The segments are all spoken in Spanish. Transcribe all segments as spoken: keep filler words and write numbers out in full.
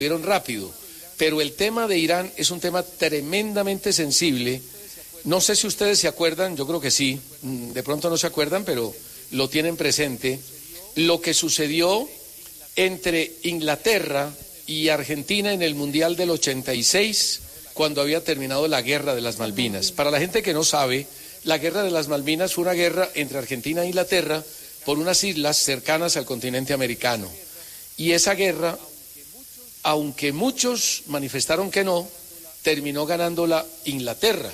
Vieron rápido, pero el tema de Irán es un tema tremendamente sensible. No sé si ustedes se acuerdan, yo creo que sí, de pronto no se acuerdan, pero lo tienen presente, lo que sucedió entre Inglaterra y Argentina en el Mundial del ochenta y seis, cuando había terminado la Guerra de las Malvinas. Para la gente que no sabe, la Guerra de las Malvinas fue una guerra entre Argentina e Inglaterra por unas islas cercanas al continente americano. Y esa guerra, aunque muchos manifestaron que no, terminó ganándola Inglaterra.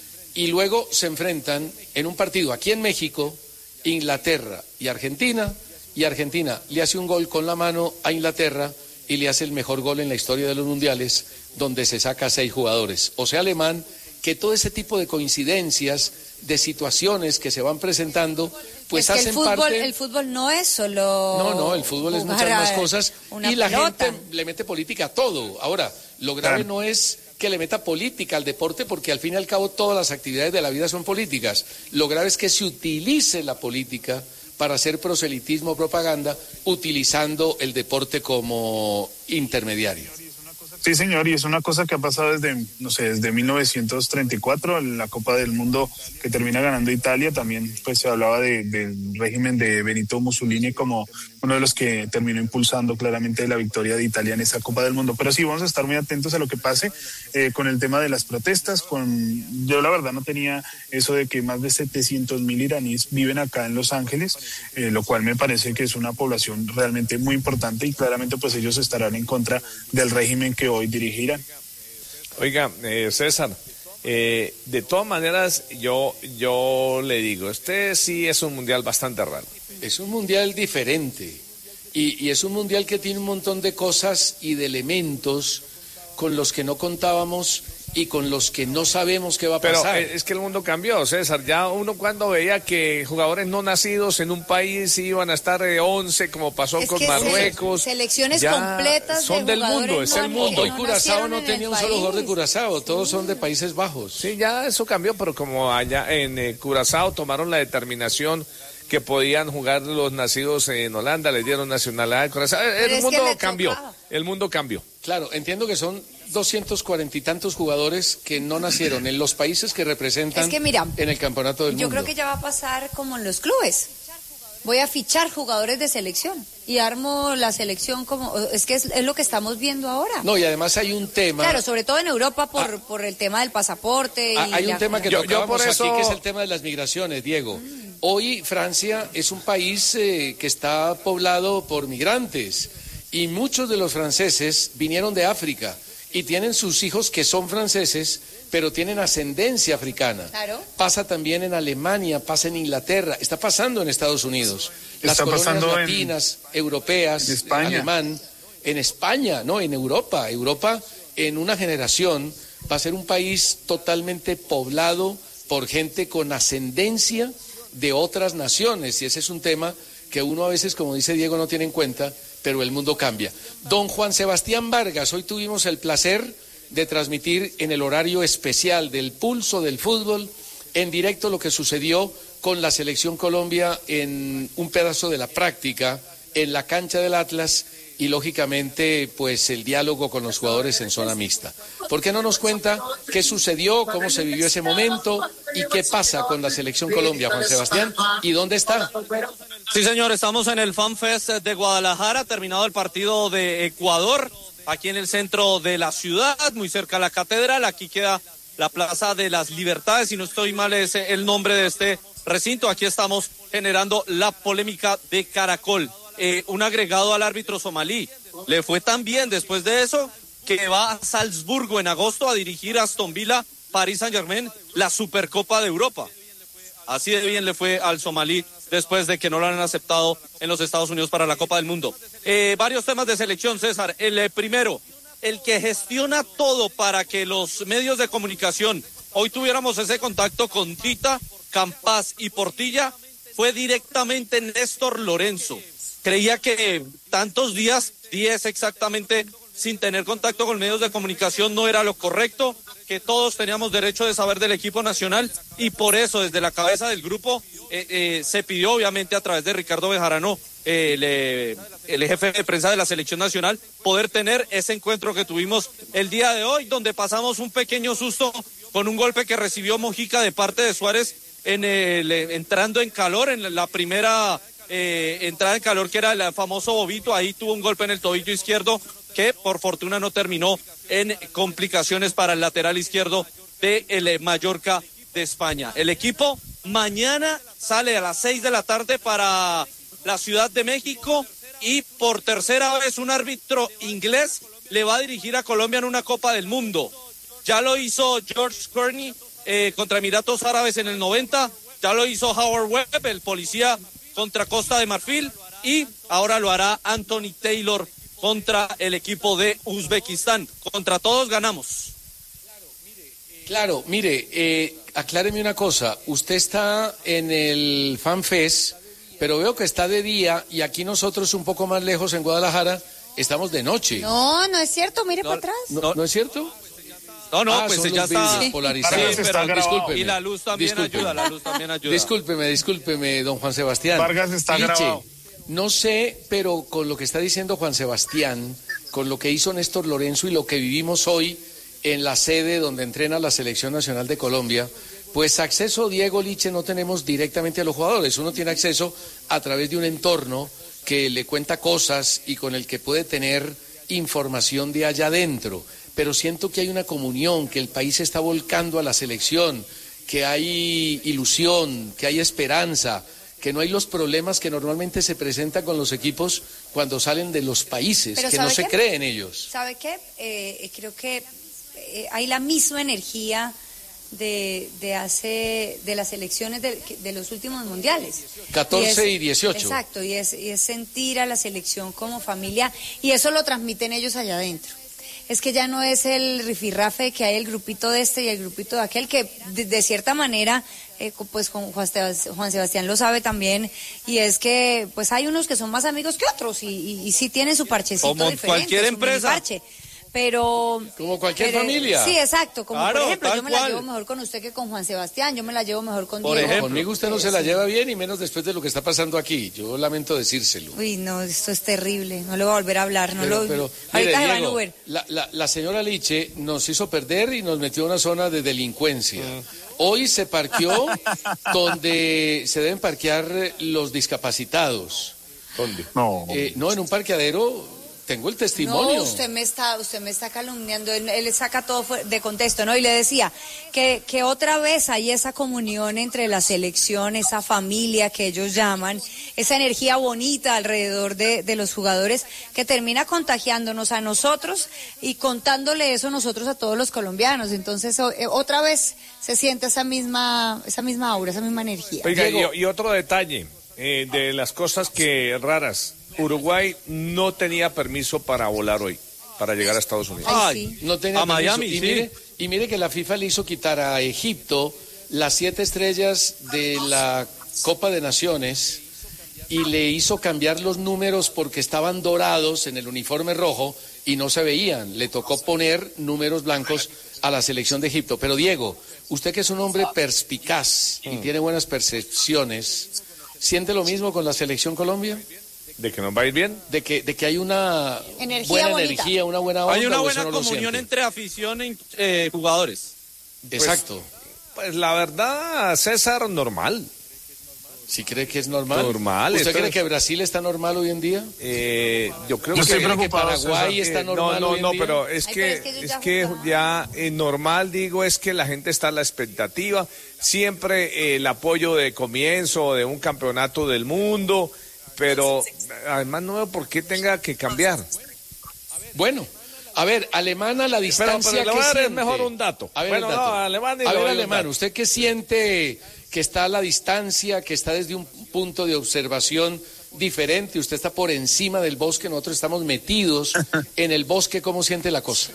Y luego se enfrentan en un partido aquí en México, Inglaterra y Argentina, y Argentina le hace un gol con la mano a Inglaterra y le hace el mejor gol en la historia de los mundiales, donde se saca a seis jugadores. O sea, Alemán, que todo ese tipo de coincidencias, de situaciones que se van presentando, pues es que hacen el fútbol, parte... el fútbol no es solo... No, no, el fútbol es muchas más cosas y la pelota. Gente le mete política a todo. Ahora, lo grave claro. no es que le meta política al deporte, porque al fin y al cabo todas las actividades de la vida son políticas. Lo grave es que se utilice la política para hacer proselitismo o propaganda, utilizando el deporte como intermediario. Sí, señor, y es una cosa que ha pasado desde, no sé, desde mil novecientos treinta y cuatro, en la Copa del Mundo que termina ganando Italia. También pues se hablaba de, del régimen de Benito Mussolini como uno de los que terminó impulsando claramente la victoria de Italia en esa Copa del Mundo. Pero sí, vamos a estar muy atentos a lo que pase eh, con el tema de las protestas. Con Yo la verdad no tenía eso de que más de setecientos mil iraníes viven acá en Los Ángeles, eh, lo cual me parece que es una población realmente muy importante, y claramente pues ellos estarán en contra del régimen que hoy dirige Irán. Oiga, eh, César, eh, de todas maneras yo, yo le digo, este sí es un mundial bastante raro. Es un mundial diferente y, y es un mundial que tiene un montón de cosas y de elementos con los que no contábamos y con los que no sabemos qué va a pasar. Pero es que el mundo cambió, César. Ya uno cuando veía que jugadores no nacidos en un país iban a estar de once, como pasó es con que Marruecos. Se, selecciones completas son de del mundo, es el mundo. Hoy no Curazao no tenía un solo jugador de Curazao, todos son de Países Bajos. Sí, ya eso cambió, pero como allá en eh, Curazao tomaron la determinación que podían jugar los nacidos en Holanda, les dieron nacionalidad de Curazao. El, el mundo cambió, tocaba. el mundo cambió. Claro, entiendo que son doscientos cuarenta y tantos jugadores que no nacieron en los países que representan es que, mira, en el campeonato del yo mundo. Yo creo que ya va a pasar como en los clubes. Voy a fichar jugadores de selección y armo la selección como... Es que es, es lo que estamos viendo ahora. No, y además hay un tema... Claro, sobre todo en Europa por, ah, por el tema del pasaporte. Y hay un la, tema que yo, tocábamos yo por eso... aquí, que es el tema de las migraciones, Diego. Mm. Hoy Francia es un país eh, que está poblado por migrantes y muchos de los franceses vinieron de África y tienen sus hijos que son franceses, pero tienen ascendencia africana. Claro. Pasa también en Alemania, pasa en Inglaterra, está pasando en Estados Unidos. Las está colonias pasando latinas, en, europeas, en España. alemán, en España, no, en Europa. Europa en una generación va a ser un país totalmente poblado por gente con ascendencia de otras naciones, y ese es un tema que uno a veces, como dice Diego, no tiene en cuenta, pero el mundo cambia. Don Juan Sebastián Vargas, hoy tuvimos el placer de transmitir en el horario especial del Pulso del Fútbol, en directo lo que sucedió con la Selección Colombia en un pedazo de la práctica, en la cancha del Atlas, y lógicamente pues el diálogo con los jugadores en zona mixta. ¿Por qué no nos cuenta qué sucedió, cómo se vivió ese momento y qué pasa con la Selección Colombia, Juan Sebastián, y dónde está? Sí, señor, estamos en el Fan Fest de Guadalajara, terminado el partido de Ecuador, aquí en el centro de la ciudad, muy cerca de la catedral. Aquí queda la Plaza de las Libertades, si no estoy mal es el nombre de este recinto. Aquí estamos generando la polémica de Caracol. Eh, un agregado al árbitro somalí. Le fue tan bien después de eso que va a Salzburgo en agosto a dirigir a Aston Villa, Paris Saint-Germain, la Supercopa de Europa. Así de bien le fue al somalí después de que no lo han aceptado en los Estados Unidos para la Copa del Mundo. Eh, varios temas de selección, César. El eh, primero, el que gestiona todo para que los medios de comunicación hoy tuviéramos ese contacto con Tita, Campas y Portilla, fue directamente Néstor Lorenzo. Creía que tantos días, diez exactamente, sin tener contacto con medios de comunicación no era lo correcto, que todos teníamos derecho de saber del equipo nacional, y por eso desde la cabeza del grupo eh, eh, se pidió obviamente a través de Ricardo Bejarano el, el jefe de prensa de la selección nacional, poder tener ese encuentro que tuvimos el día de hoy, donde pasamos un pequeño susto con un golpe que recibió Mojica de parte de Suárez en el, entrando en calor, en la primera eh, entrada en calor, que era el famoso bobito. Ahí tuvo un golpe en el tobillo izquierdo que por fortuna no terminó en complicaciones para el lateral izquierdo de el Mallorca de España. El equipo mañana sale a las seis de la tarde para la Ciudad de México y por tercera vez un árbitro inglés le va a dirigir a Colombia en una Copa del Mundo. Ya lo hizo George Kearney eh, contra Emiratos Árabes en el noventa, ya lo hizo Howard Webb, el policía, contra Costa de Marfil, y ahora lo hará Anthony Taylor contra el equipo de Uzbekistán. Contra todos ganamos. Claro, mire, eh, acláreme una cosa. Usted está en el FanFest, pero veo que está de día y aquí nosotros un poco más lejos en Guadalajara estamos de noche. No, no es cierto, mire no, para atrás. ¿No, ¿no es cierto? No, no, ah, pues son ya los está vidrios polarizados. Sí, pero discúlpeme. Y la luz también discúlpeme. ayuda, la luz también ayuda. Discúlpeme, discúlpeme, don Juan Sebastián. Vargas está Liche, grabado. No sé, pero con lo que está diciendo Juan Sebastián, con lo que hizo Néstor Lorenzo y lo que vivimos hoy en la sede donde entrena la Selección Nacional de Colombia, pues acceso, Diego, Liche, no tenemos directamente a los jugadores. Uno tiene acceso a través de un entorno que le cuenta cosas y con el que puede tener información de allá adentro. Pero siento que hay una comunión, que el país se está volcando a la selección, que hay ilusión, que hay esperanza, que no hay los problemas que normalmente se presentan con los equipos cuando salen de los países, Pero que no ¿sabe se qué? cree en ellos. ¿Sabe qué? Eh, creo que eh, hay la misma energía de, de hace de las elecciones de, de los últimos mundiales. catorce y, es, y dieciocho. Exacto, y es, y es sentir a la selección como familia, y eso lo transmiten ellos allá adentro. Es que ya no es el rifirrafe que hay el grupito de este y el grupito de aquel, que de, de cierta manera, eh, pues con Juan Sebastián, Juan Sebastián lo sabe también, y es que pues hay unos que son más amigos que otros y, y, y sí tienen su parchecito como diferente, cualquier su empresa. parche. Pero... Como cualquier pero, familia. Sí, exacto. Como Claro, por ejemplo, tal yo me la cual. llevo mejor con usted que con Juan Sebastián, yo me la llevo mejor con Por Diego. ejemplo. Conmigo usted no se la lleva bien y menos después de lo que está pasando aquí. Yo lamento decírselo. Uy, no, esto es terrible, no le voy a volver a hablar. No Pero, lo... pero, Ahorita mire, se va en Diego, Uber. la, la, la señora Liche nos hizo perder y nos metió a una zona de delincuencia. Hoy se parqueó donde se deben parquear los discapacitados. ¿Dónde? No. Eh, no, en un parqueadero. Tengo el testimonio. No, usted me está, usted me está calumniando, él, él saca todo de contexto, ¿no? Y le decía que, que otra vez hay esa comunión entre la selección, esa familia que ellos llaman, esa energía bonita alrededor de, de los jugadores que termina contagiándonos a nosotros y contándole eso nosotros a todos los colombianos. Entonces, o, eh, otra vez se siente esa misma, esa misma aura, esa misma energía. Oiga, Diego. y, y otro detalle eh, de las cosas que raras. Uruguay no tenía permiso para volar hoy, para llegar a Estados Unidos. Ay, sí. No tenía A permiso. Miami, y sí. mire, y mire que la FIFA le hizo quitar a Egipto las siete estrellas de la Copa de Naciones y le hizo cambiar los números porque estaban dorados en el uniforme rojo y no se veían. Le tocó poner números blancos a la selección de Egipto. Pero Diego, usted que es un hombre perspicaz y tiene buenas percepciones, ¿siente lo mismo con la selección Colombia? ¿De que nos va a ir bien? De que, de que hay una Energía buena bonita. energía, una buena onda. Hay una ¿o buena eso no lo comunión siente? entre afición y eh, jugadores. Exacto. Pues la verdad, César, normal. ¿Sí cree que es normal? Normal, ¿Usted esto cree es- que Brasil está normal hoy en día? Eh, yo creo Yo que... estoy ¿Cree que preocupado, Paraguay César. está Eh, normal no, hoy no, en no, día? pero es Ay, que pero es que ellos es ya que jugaban. ya eh, normal, digo, es que la gente está a la expectativa, siempre eh, el apoyo de comienzo de un campeonato del mundo, pero además no veo por qué tenga que cambiar. Bueno, a ver, Alemana, la Pero, distancia pero le voy que a dar siente. mejor un dato. A ver, Bueno, el dato. no, Alemania y a le ver, doy un Alemán, dato. ¿usted qué siente que está a la distancia, que está desde un punto de observación diferente? Usted está por encima del bosque, nosotros estamos metidos en el bosque. ¿Cómo siente la cosa?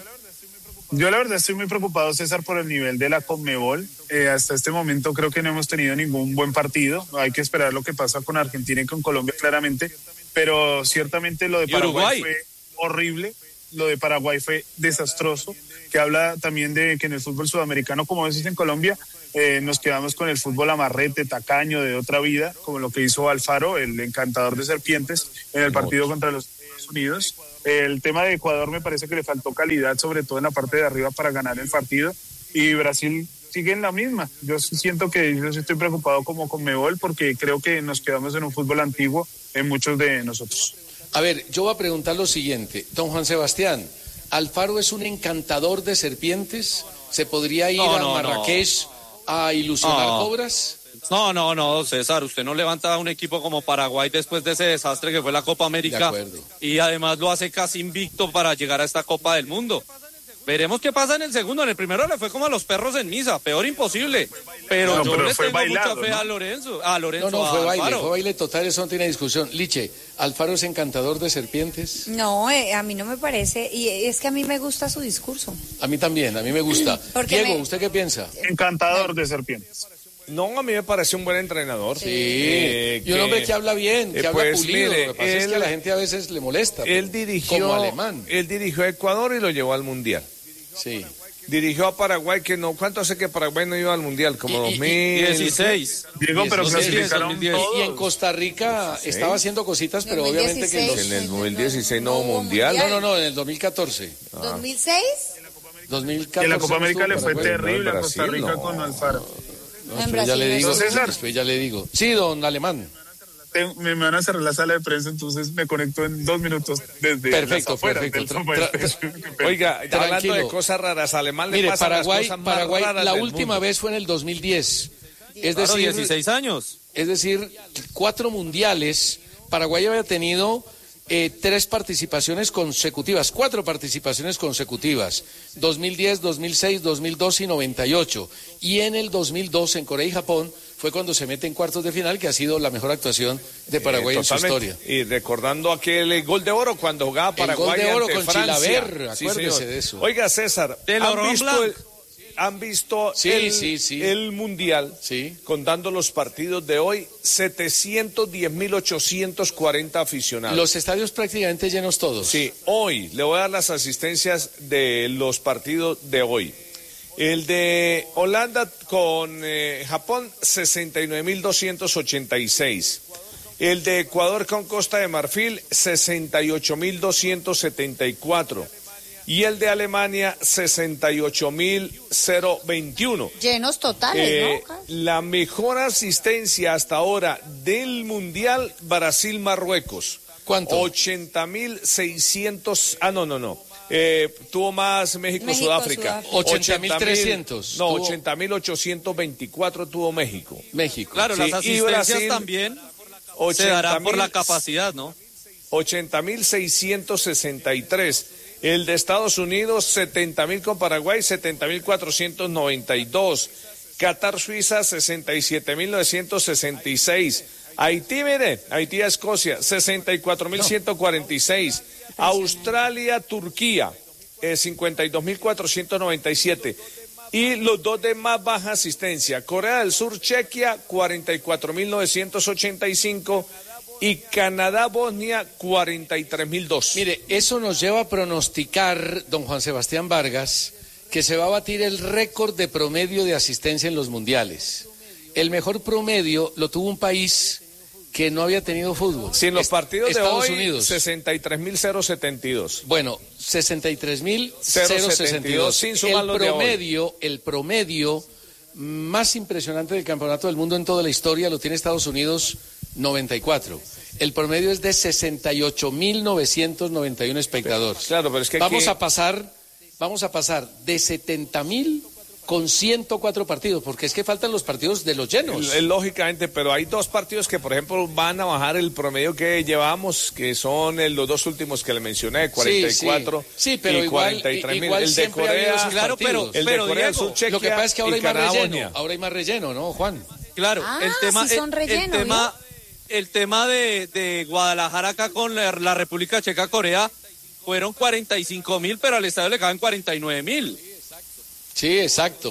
Yo la verdad estoy muy preocupado, César, por el nivel de la Conmebol. Eh, hasta este momento creo que no hemos tenido ningún buen partido. Hay que esperar lo que pasa con Argentina y con Colombia claramente, pero ciertamente lo de ¿Y Paraguay Uruguay? fue horrible. lo de Paraguay fue desastroso, que habla también de que en el fútbol sudamericano, como decís en Colombia, eh, nos quedamos con el fútbol amarrete, tacaño, de otra vida, como lo que hizo Alfaro, el encantador de serpientes, en el partido contra los Estados Unidos. El tema de Ecuador me parece que le faltó calidad, sobre todo en la parte de arriba, para ganar el partido, y Brasil sigue en la misma. Yo siento que yo estoy preocupado como Conmebol, porque creo que nos quedamos en un fútbol antiguo en muchos de nosotros. A ver, yo voy a preguntar lo siguiente, don Juan Sebastián, ¿Alfaro es un encantador de serpientes? ¿Se podría ir No, a no, Marrakech a ilusionar No. cobras? No, no, no, César, usted no levanta un equipo como Paraguay después de ese desastre que fue la Copa De América acuerdo. y además lo hace casi invicto para llegar a esta Copa del Mundo. Veremos qué pasa en el segundo. En el primero le fue como a los perros en misa, peor imposible. Pero No, yo pero le fue tengo bailado, mucha fe ¿no? a Lorenzo, a Lorenzo, No, no, a fue baile, Alfaro. fue baile total, eso no tiene discusión. Liche, ¿Alfaro es encantador de serpientes? No, eh, a mí no me parece, y es que a mí me gusta su discurso. A mí también, a mí me gusta. Porque Diego, me- ¿usted qué piensa? Encantador de serpientes. No, a mí me parece un buen entrenador. Sí, Eh, y un hombre que habla bien, que eh, habla pues, pulido. mire, Lo que pasa es él- que a la gente a veces le molesta. Él dirigió, Como alemán. él dirigió a Ecuador y lo llevó al Mundial. Sí. Dirigió a Paraguay, que no, ¿cuánto hace que Paraguay no iba al Mundial? Como Y- y- y dos mil dieciséis. Diego, pero dos mil diez, clasificaron dos mil diez. todos. Y en Costa Rica estaba haciendo cositas, pero obviamente que dos mil dieciséis. los... En el dos mil dieciséis no hubo hubo mundial. No, no, no, en el dos mil catorce. ¿dos mil seis? dos mil catorce En la Copa América le estuvo fue Paraguay. terrible No, a en Costa Brasil, Rica no. con Alfaro. No, En después ya le Brasil digo, no. César. después ya le digo. Sí, don Alemán. Te- Me van a cerrar la sala de prensa, entonces me conecto en dos minutos desde Perfecto, las afueras perfecto. del Tra- Soma tra- Estéreo. Qué pena. Oiga, hablando Tranquilo. de cosas raras, Alemán le Mire, pasan Paraguay, las cosas más Paraguay raras la del última mundo. vez fue en el dos mil diez. Es Claro, decir, dieciséis años. es decir, cuatro mundiales. Paraguay había tenido eh, tres participaciones consecutivas, cuatro participaciones consecutivas, dos mil diez, dos mil seis, dos mil dos y noventa y ocho. Y en el dos mil dos, en Corea y Japón, fue cuando se mete en cuartos de final, que ha sido la mejor actuación de Paraguay Eh, en su totalmente. historia. Y recordando aquel eh, gol de oro cuando jugaba El gol Paraguay de oro ante con Francia. Chilaver, Sí, acuérdese señor. de eso. Oiga, César, De ¿han Laurent visto, Blanc. el, han visto Sí, el, sí, sí. el Mundial? Sí. Contando los partidos de hoy, setecientos diez mil ochocientos cuarenta aficionados. Los estadios prácticamente llenos todos. Sí, hoy le voy a dar las asistencias de los partidos de hoy. El de Holanda con eh, Japón, sesenta y nueve mil doscientos ochenta y seis. El de Ecuador con Costa de Marfil, sesenta y ocho mil doscientos setenta y cuatro. Y el de Alemania, sesenta y ocho mil veintiuno. Llenos totales, Eh, ¿no? la mejor asistencia hasta ahora del Mundial, Brasil-Marruecos. ¿Cuánto? ochenta mil seiscientos. Ah, no, no, no. Eh, tuvo más México, México-Sudáfrica. Sudáfrica. ochenta mil trescientos. No, Tuvo- ochenta mil ochocientos veinticuatro tuvo México. México. Claro, Sí, las y asistencias Brasil, también se ochenta darán por mil la capacidad, ¿no? ochenta mil seiscientos sesenta y tres. El de Estados Unidos, setenta mil con Paraguay, setenta mil cuatrocientos noventa y dos. Qatar, Suiza, sesenta y siete mil novecientos sesenta y seis. Haití, mire, Haití a Escocia, sesenta y cuatro mil ciento cuarenta y seis. Australia, Turquía, eh, cincuenta y dos mil cuatrocientos noventa y siete. Y los dos de más baja asistencia, Corea del Sur, Chequia, cuarenta y cuatro mil novecientos ochenta y cinco. Y Canadá, Bosnia, cuarenta y tres mil dos. Mire, eso nos lleva a pronosticar, don Juan Sebastián Vargas, que se va a batir el récord de promedio de asistencia en los mundiales. El mejor promedio lo tuvo un país que no había tenido fútbol. Si en los Est- partidos de Estados hoy, Unidos. sesenta y tres mil setenta y dos. Bueno, sesenta y tres mil setenta sesenta y y dos, dos. sin sumar El los de hoy. promedio, el promedio más impresionante del campeonato del mundo en toda la historia lo tiene Estados Unidos, noventa y cuatro. El promedio es de sesenta y ocho mil novecientos noventa y uno espectadores. Claro, pero es que vamos aquí- a pasar, vamos a pasar de setenta mil con ciento cuatro partidos, porque es que faltan los partidos de los llenos. Eh, Lógicamente, pero hay dos partidos que, por ejemplo, van a bajar el promedio que llevamos, que son eh, los dos últimos que le mencioné, cuarenta y cuatro sí, sí, pero y igual- cuarenta y tres mil. igual El de siempre ha habido Corea, esos Claro, pero, partidos. el de pero Corea del Diego, Sur, Chequia Lo que pasa es que ahora y hay más Canadá, relleno, Bosnia. ahora hay más relleno, ¿no, Juan? claro, Ah, el tema, sí son el- el, relleno, tema, el tema de, de Guadalajara acá con la, la República Checa Corea fueron cuarenta y cinco mil, pero al estadio le caben cuarenta y nueve mil. Sí, exacto.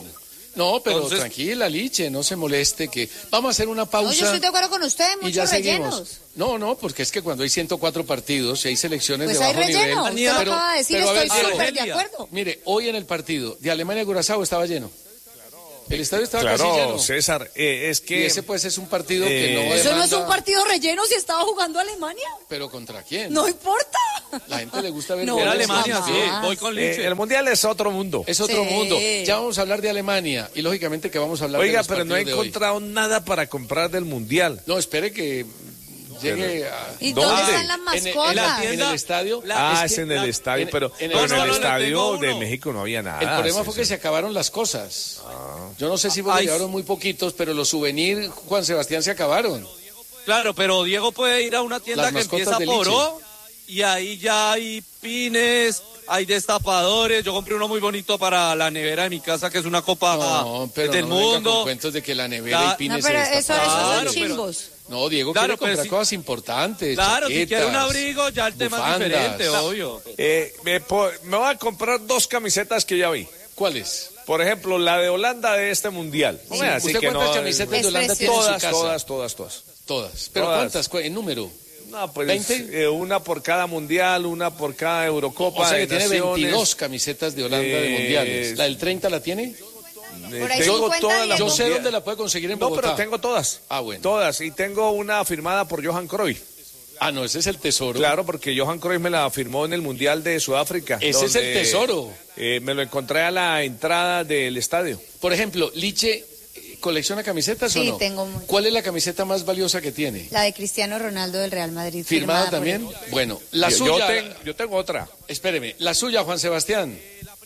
No, pero Entonces, tranquila, Liche, no se moleste, que vamos a hacer una pausa. No, yo estoy de acuerdo con usted, y ya muchos seguimos. rellenos. No, no, porque es que cuando hay ciento cuatro partidos y hay selecciones Pues de hay bajo relleno, nivel. usted lo acaba de decir, pero a ver, estoy Diego, súper de Argelia. acuerdo. mire, hoy en el partido de Alemania-Curazao estaba lleno. El estadio estaba Claro, casi lleno. César, eh, es Y que... ese pues es un partido Eh, que no Eso no es demanda- un partido relleno si estaba jugando Alemania. ¿Pero contra quién? No importa. La gente le gusta ver No, goles. Era Alemania, jamás. sí, voy con eh, Liche. el Mundial es otro mundo. Es otro Sí. mundo. Ya vamos a hablar de Alemania y lógicamente que vamos a hablar de Oiga, los pero no he partidos de hoy. encontrado nada para comprar del Mundial. No, espere que llegue a... ¿Y ¿Dónde? dónde están las En, en mascotas? la- en tienda- el estadio. la- Ah, es es que en el la- estadio, en- pero en- pero no, en no, el no, le estadio tengo de uno. México no había nada. El problema fue que se César. acabaron las cosas. Yo no sé si porque Ay, llegaron muy poquitos, pero los souvenirs, Juan Sebastián, se acabaron. Claro, pero Diego puede ir a una tienda Las que mascotas empieza de por Liche. O y ahí ya hay pines, hay destapadores. Yo compré uno muy bonito para la nevera de mi casa, que es una copa No, pero del no venga con mundo. cuentos de que la nevera Ya- y pines No, pero se eso, destaparon. esos son Claro, pero- chimbos. No, Diego Claro, quiere pero comprar si- cosas importantes. Claro, si quiere un chaquetas, abrigo, ya el tema bufandas. es diferente, obvio. Eh, me, po- me voy a comprar dos camisetas que ya vi. ¿Cuáles? Por ejemplo, la de Holanda de este Mundial. No Sí, me así ¿usted que cuántas no, camisetas Es de Holanda tiene en su Todas, casa? todas, todas, todas. Todas. ¿Pero Todas. cuántas? ¿Cu- ¿En número? No, pues ¿veinte? eh, una por cada Mundial, una por cada Eurocopa O sea que de tiene Naciones. veintidós camisetas de Holanda de Eh, mundiales. ¿La del treinta la tiene? Eh, Por ahí tengo cincuenta todas las Diego. Yo sé mundiales. dónde la puede conseguir en No, Bogotá. pero tengo todas. Ah, bueno. Todas. Y tengo una firmada por Johan Cruyff. Ah, no, ese es el tesoro. Claro, porque Johan Cruyff me la firmó en el Mundial de Sudáfrica. Ese es el donde, tesoro. eh, me lo encontré a la entrada del estadio. Por ejemplo, Liche, ¿colecciona camisetas o Sí, no? tengo muchas. ¿Cuál es la camiseta más valiosa que tiene? La de Cristiano Ronaldo del Real Madrid. ¿Firmada por también? él. Bueno, la yo, suya... yo ten- yo tengo otra. Espéreme, la suya, Juan Sebastián.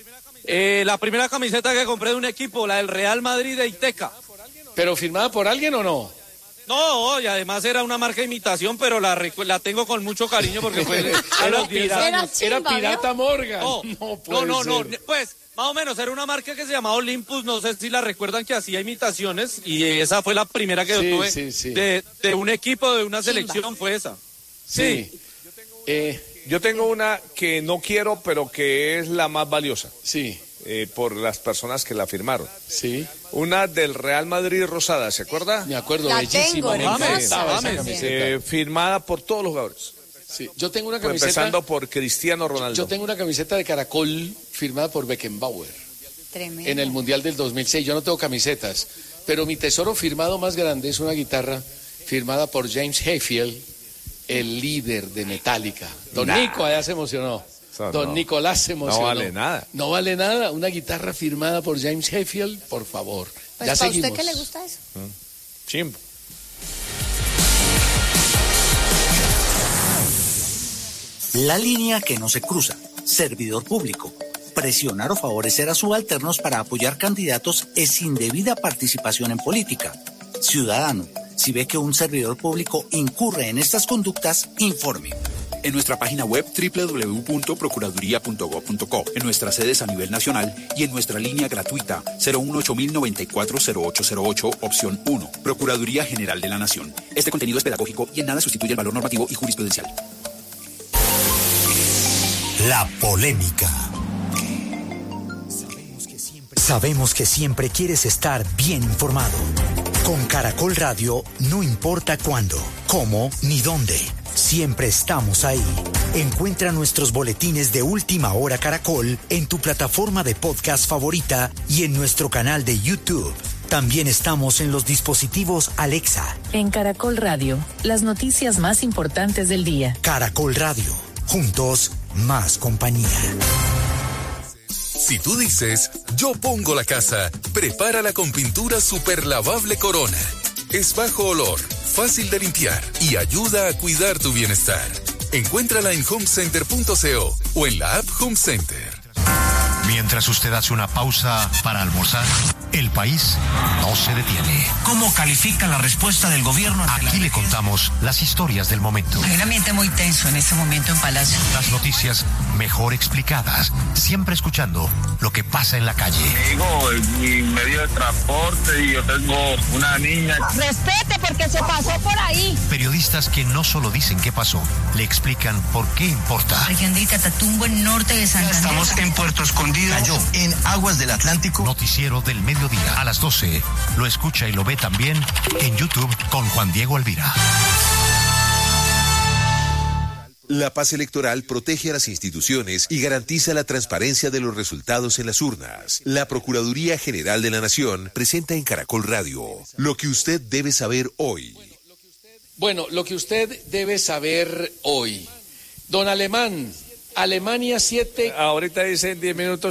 Eh, la primera camiseta que compré de un equipo, la del Real Madrid de Iteca. ¿Pero firmada por alguien o no? No, y además era una marca de imitación, pero la, recu- la tengo con mucho cariño porque fue a Era los diez pirata, años. Era chimba, era pirata ¿vio? Morgan. No, No, puede no, no, no, ser. pues más o menos era una marca que se llamaba Olympus, no sé si la recuerdan, que hacía imitaciones y esa fue la primera que Sí, yo tuve sí, sí. De, de un equipo, de una selección, fue esa. Sí. Eh, Yo tengo una que no quiero, pero que es la más valiosa sí, eh, por las personas que la firmaron. sí. Una del Real Madrid rosada, ¿se acuerda? Me acuerdo, La bellísima. tengo, Me hermosa, encantaba esa James. camiseta. Eh, firmada por todos los jugadores. Sí. Yo tengo una Pues camiseta... empezando por Cristiano Ronaldo. Yo tengo una camiseta de caracol firmada por Beckenbauer Tremendo. en el Mundial del dos mil seis. Yo no tengo camisetas, pero mi tesoro firmado más grande es una guitarra firmada por James Hetfield, el líder de Metallica. Don Nah. Nico allá se emocionó. Eso Don no. Nicolás se emocionó. No vale nada. No vale nada. Una guitarra firmada por James Hetfield, por favor. Pues ya para seguimos. usted que le gusta eso. Chimbo. La línea que no se cruza. Servidor público. Presionar o favorecer a subalternos para apoyar candidatos es indebida participación en política. Ciudadano, si ve que un servidor público incurre en estas conductas, informe. En nuestra página web doble u doble u doble u punto procuraduría punto gob punto co, en nuestras sedes a nivel nacional y en nuestra línea gratuita cero uno ocho mil noventa y cuatro cero ocho cero ocho, opción uno. Procuraduría General de la Nación. Este contenido es pedagógico y en nada sustituye el valor normativo y jurisprudencial. La polémica. Sabemos que siempre quieres estar bien informado. Con Caracol Radio, no importa cuándo, cómo ni dónde. Siempre estamos ahí. Encuentra nuestros boletines de Última Hora Caracol en tu plataforma de podcast favorita y en nuestro canal de YouTube. También estamos en los dispositivos Alexa. En Caracol Radio, las noticias más importantes del día. Caracol Radio. Juntos, más compañía. Si tú dices, yo pongo la casa, prepárala con pintura super lavable Corona. Es bajo olor, fácil de limpiar y ayuda a cuidar tu bienestar. Encuéntrala en home center punto co o en la app Home Center. Mientras usted hace una pausa para almorzar, el país no se detiene. ¿Cómo califica la respuesta del gobierno? Aquí le contamos las historias del momento. Hay un ambiente muy tenso en este momento en Palacio. Las noticias mejor explicadas, siempre escuchando lo que pasa en la calle. Digo, mi medio de transporte y yo tengo una niña. Respete porque se pasó por ahí. Periodistas que no solo dicen qué pasó, le explican por qué importa. Región de Catatumbo, en norte de Santander. Estamos en Puerto Escondido. cayó en aguas del Atlántico. Noticiero del mediodía a las doce. Lo escucha y lo ve también en YouTube con Juan Diego Alvira. La paz electoral protege a las instituciones y garantiza la transparencia de los resultados en las urnas. La Procuraduría General de la Nación presenta en Caracol Radio lo que usted debe saber hoy. Bueno, lo que usted debe saber hoy. Don Alemán, Alemania siete. Ahorita dicen diez minutos.